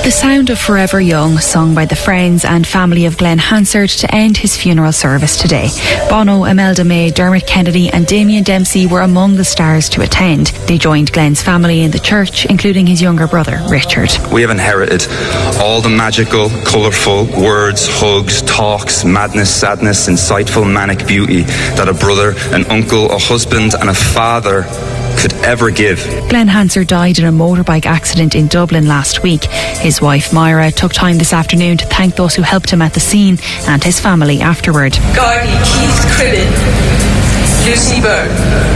The sound of Forever Young, sung by the friends and family of Glenn Hansard to end his funeral service today. Bono, Imelda May, Dermot Kennedy and Damien Dempsey were among the stars to attend. They joined Glenn's family in the church, including his younger brother, Richard. We have inherited all the magical, colourful words, hugs, talks, madness, sadness, insightful, manic beauty that a brother, an uncle, a husband and a father could ever give. Glenn Hansard died in a motorbike accident in Dublin last week. His wife Myra took time this afternoon to thank those who helped him at the scene and his family afterward. Gardy, Keith Cribbin, Lucy Byrne,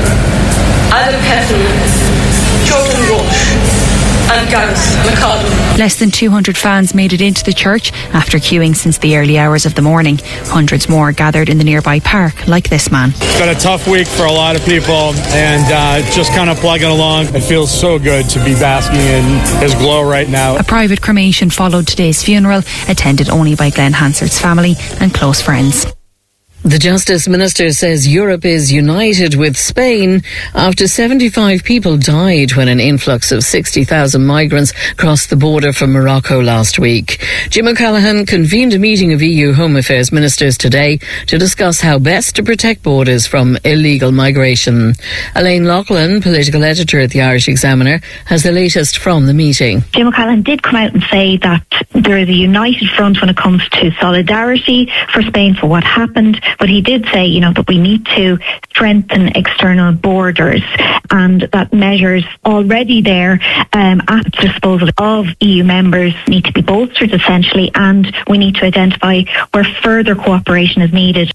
Adam Petty, Jordan Walsh and Gareth McCallum. Less than 200 fans made it into the church after queuing since the early hours of the morning. Hundreds more gathered in the nearby park, like this man. It's been a tough week for a lot of people, and just kind of plugging along. It feels so good to be basking in his glow right now. A private cremation followed today's funeral, attended only by Glenn Hansard's family and close friends. The Justice Minister says Europe is united with Spain after 75 people died when an influx of 60,000 migrants crossed the border from Morocco last week. Jim O'Callaghan convened a meeting of EU Home Affairs ministers today to discuss how best to protect borders from illegal migration. Elaine Loughlin, political editor at the Irish Examiner, has the latest from the meeting. Jim O'Callaghan did come out and say that there is a united front when it comes to solidarity for Spain for what happened. But he did say, that we need to strengthen external borders and that measures already there at the disposal of EU members need to be bolstered essentially, and we need to identify where further cooperation is needed.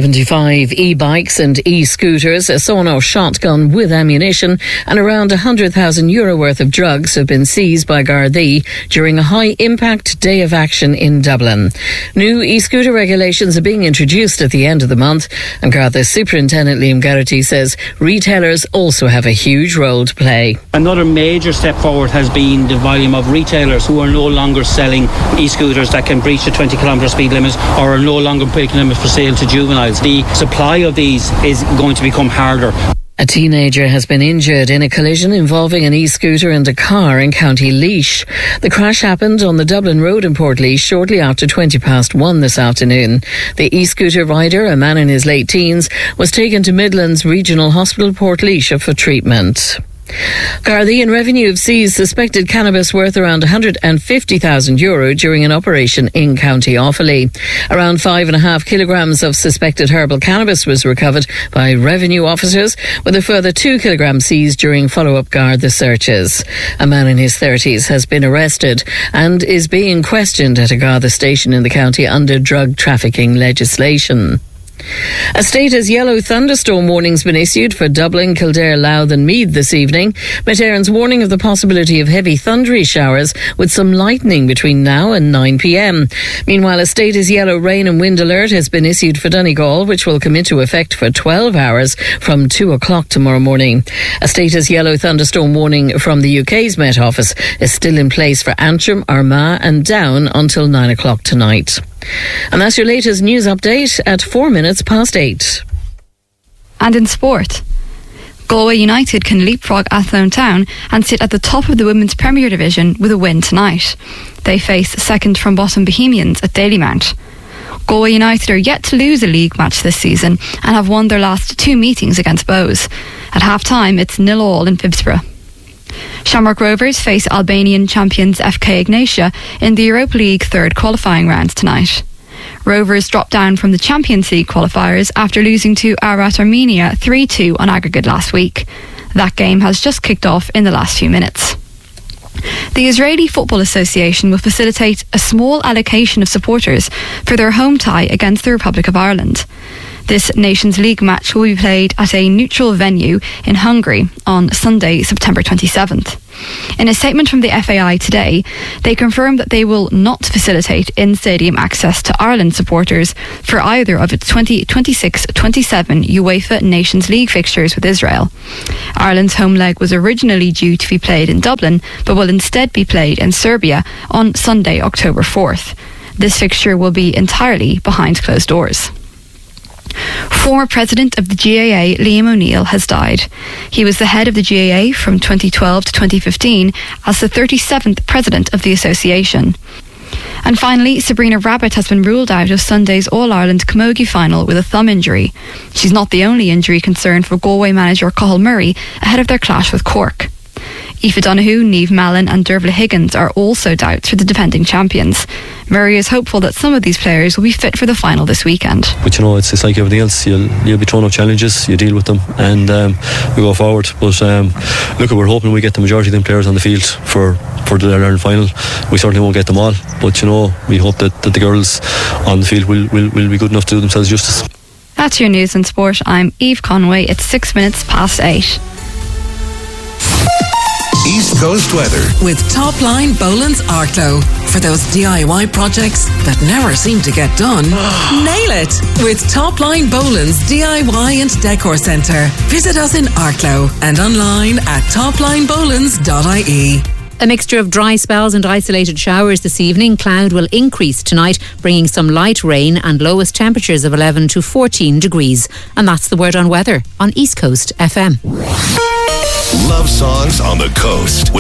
75 e-bikes and e-scooters, a sawn-off shotgun with ammunition and around €100,000 worth of drugs have been seized by Gardaí during a high-impact day of action in Dublin. New e-scooter regulations are being introduced at the end of the month, and Garda Superintendent Liam Garrity says retailers also have a huge role to play. Another major step forward has been the volume of retailers who are no longer selling e-scooters that can breach the 20km speed limit or are no longer putting them for sale to juveniles. The supply of these is going to become harder. A teenager has been injured in a collision involving an e-scooter and a car in County Laois. The crash happened on the Dublin Road in Portlaoise shortly after 1:20 this afternoon. The e-scooter rider, a man in his late teens, was taken to Midlands Regional Hospital Portlaoise for treatment. Gardaí and Revenue have seized suspected cannabis worth around €150,000 during an operation in County Offaly. Around 5.5 kilograms of suspected herbal cannabis was recovered by Revenue officers, with a further 2 kilograms seized during follow-up Garda searches. A man in his 30s has been arrested and is being questioned at a Garda station in the county under drug trafficking legislation. A state as yellow thunderstorm warning's been issued for Dublin, Kildare, Louth and Meath this evening. Met Éireann's warning of the possibility of heavy thundery showers with some lightning between now and 9 p.m. Meanwhile, a state as yellow rain and wind alert has been issued for Donegal, which will come into effect for 12 hours from 2 o'clock tomorrow morning. A state as yellow thunderstorm warning from the UK's Met Office is still in place for Antrim, Armagh and Down until 9 o'clock tonight. And that's your latest news update at 8:04. And in sport, Galway United can leapfrog Athlone Town and sit at the top of the Women's Premier Division with a win tonight. They face second from bottom Bohemians at Dalymount. Galway United are yet to lose a league match this season and have won their last 2 meetings against Bows. At half-time, it's 0-0 in Phibsborough. Shamrock Rovers face Albanian champions FK Ignatia in the Europa League third qualifying round tonight. Rovers dropped down from the Champions League qualifiers after losing to Arat Armenia 3-2 on aggregate last week. That game has just kicked off in the last few minutes. The Israeli Football Association will facilitate a small allocation of supporters for their home tie against the Republic of Ireland. This Nations League match will be played at a neutral venue in Hungary on Sunday, September 27th. In a statement from the FAI today, they confirmed that they will not facilitate in-stadium access to Ireland supporters for either of its 2026-27 UEFA Nations League fixtures with Israel. Ireland's home leg was originally due to be played in Dublin, but will instead be played in Serbia on Sunday, October 4th. This fixture will be entirely behind closed doors. Former president of the GAA, Liam O'Neill, has died. He was the head of the GAA from 2012 to 2015 as the 37th president of the association. And finally, Sabrina Rabbit has been ruled out of Sunday's All-Ireland Camogie final with a thumb injury. She's not the only injury concern for Galway manager Cathal Murray ahead of their clash with Cork. Aoife Donoghue, Niamh Mallon and Dervla Higgins are also doubts for the defending champions. Murray is hopeful that some of these players will be fit for the final this weekend. But it's like everything else. You'll be thrown up challenges, you deal with them, and we go forward. But look, we're hoping we get the majority of them players on the field for the Ireland final. We certainly won't get them all, but we hope that the girls on the field will be good enough to do themselves justice. That's your news and sport. I'm Eve Conway. It's 6 minutes past 8. East Coast weather with Topline Boland's Arklow. For those DIY projects that never seem to get done, nail it with Topline Boland's DIY and Decor Centre. Visit us in Arklow and online at toplinebolands.ie. A mixture of dry spells and isolated showers this evening. Cloud will increase tonight, bringing some light rain and lowest temperatures of 11 to 14 degrees. And that's the word on weather on East Coast FM. Love songs on the coast with